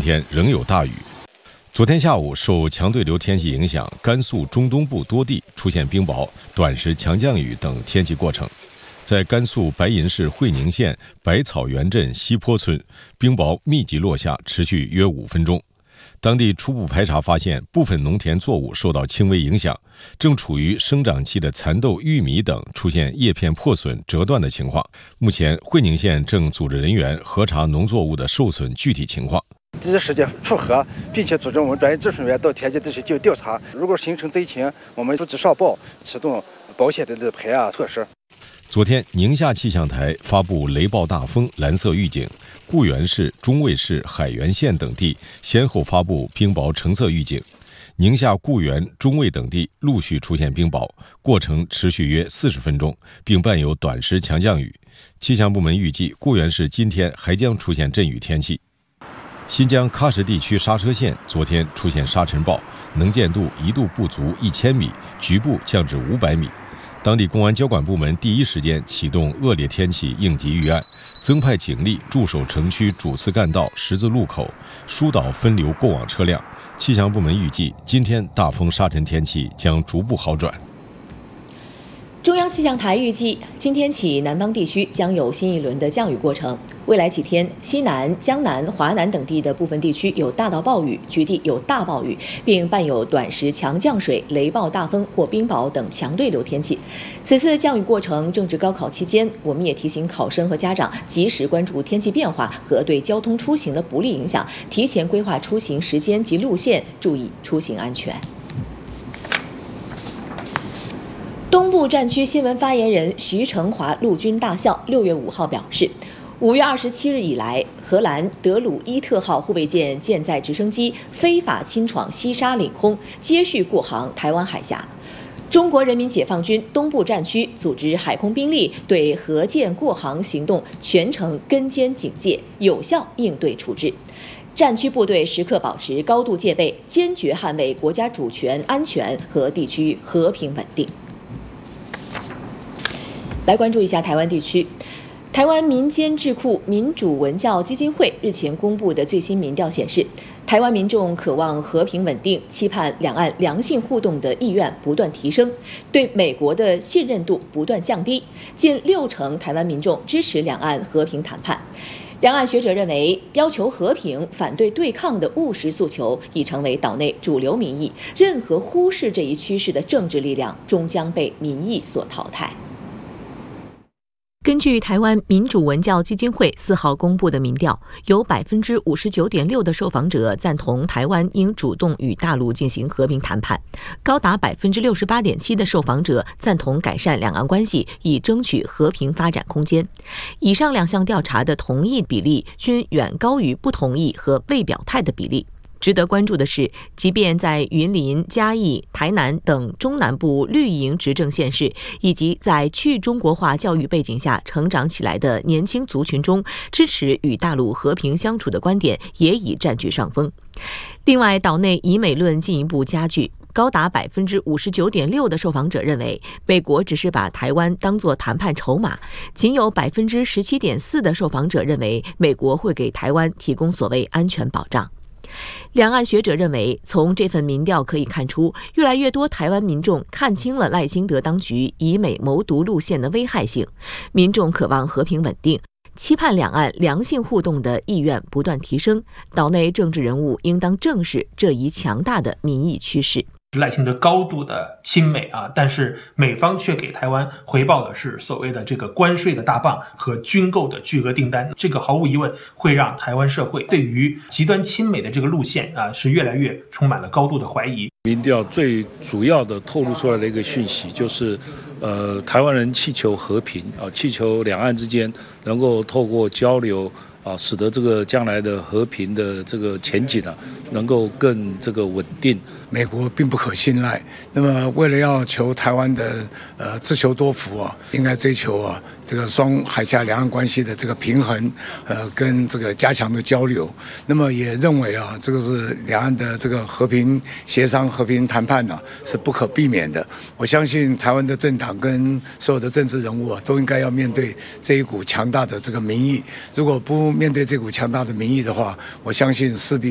天仍有大雨。昨天下午，受强对流天气影响，甘肃中东部多地出现冰雹、短时强降雨等天气过程。在甘肃白银市会宁县百草园镇西坡村，冰雹密集落下，持续约5分钟。当地初步排查发现，部分农田作物受到轻微影响，正处于生长期的蚕豆、玉米等出现叶片破损、折断的情况。目前，会宁县正组织人员核查农作物的受损具体情况。 第一时间出核，并且组织我们专业技术人员到田间地区进行调查。如果形成灾情，我们组织上报，启动保险的排案措施。 昨天，宁夏气象台发布雷暴大风蓝色预警，固原市、中卫市、海原县等地先后发布冰雹橙色预警。宁夏固原、中卫等地陆续出现冰雹，过程持续约40分钟，并伴有短时强降雨。气象部门预计，固原市今天还将出现阵雨天气。新疆喀什地区沙车县昨天出现沙尘暴，能见度一度不足1000米，局部降至500米。当地公安交管部门第一时间启动恶劣天气应急预案，增派警力驻守城区主次干道、十字路口，疏导分流过往车辆。气象部门预计，今天大风沙尘天气将逐步好转。 中央气象台预计，今天起南方地区将有新一轮的降雨过程。未来几天，西南、江南、华南等地的部分地区有大到暴雨，局地有大暴雨，并伴有短时强降水、雷暴大风或冰雹等强对流天气。此次降雨过程正值高考期间，我们也提醒考生和家长及时关注天气变化和对交通出行的不利影响，提前规划出行时间及路线，注意出行安全。东部战区新闻发言人徐成华陆军大校6月5号表示，5月27日以来，荷兰德鲁伊特号护卫舰舰载直升机非法侵闯西沙领空，接续过航台湾海峡。中国人民解放军东部战区组织海空兵力对荷舰过航行动全程跟监警戒，有效应对处置。战区部队时刻保持高度戒备，坚决捍卫国家主权、安全和地区和平稳定。来关注一下台湾地区，台湾民间智库民主文教基金会日前公布的最新民调显示，台湾民众渴望和平稳定、期盼两岸良性互动的意愿不断提升，对美国的信任度不断降低。近60%台湾民众支持两岸和平谈判。两岸学者认为，要求和平、反对对抗的务实诉求已成为岛内主流民意，任何忽视这一趋势的政治力量终将被民意所淘汰。根据台湾民主文教基金会4号公布的民调，有 59.6% 的受访者赞同台湾应主动与大陆进行和平谈判，高达 68.7% 的受访者赞同改善两岸关系，以争取和平发展空间。以上2项调查的同意比例均远高于不同意和未表态的比例。值得关注的是，即便在云林、嘉义、台南等中南部绿营执政县市，以及在去中国化教育背景下成长起来的年轻族群中，支持与大陆和平相处的观点也已占据上风。另外，岛内以美论进一步加剧。高达 59.6% 的受访者认为，美国只是把台湾当作谈判筹码，仅有 17.4% 的受访者认为美国会给台湾提供所谓安全保障。两岸学者认为，从这份民调可以看出，越来越多台湾民众看清了赖清德当局以美谋独路线的危害性，民众渴望和平稳定，期盼两岸良性互动的意愿不断提升，岛内政治人物应当正视这一强大的民意趋势。 赖清德高度的亲美但是美方却给台湾回报的是所谓的这个关税的大棒和军购的巨额订单，这个毫无疑问会让台湾社会对于极端亲美的这个路线是越来越充满了高度的怀疑。 民调最主要的透露出来的一个讯息就是，台湾人祈求和平祈求两岸之间能够透过交流使得这个将来的和平的这个前景能够更这个稳定。 美国并不可信赖，那么为了要求台湾的自求多福应该追求这个双海峡两岸关系的这个平衡，跟这个加强的交流。那么也认为这个是两岸的这个和平协商、和平谈判是不可避免的。我相信台湾的政党跟所有的政治人物都应该要面对这一股强大的这个民意。如果不面对这股强大的民意的话，我相信势必